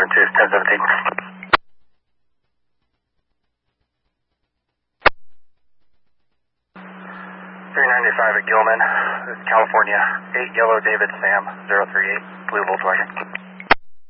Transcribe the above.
1017. 395 at Gilman, California. 8 Yellow David Sam, 038, blue Volkswagen.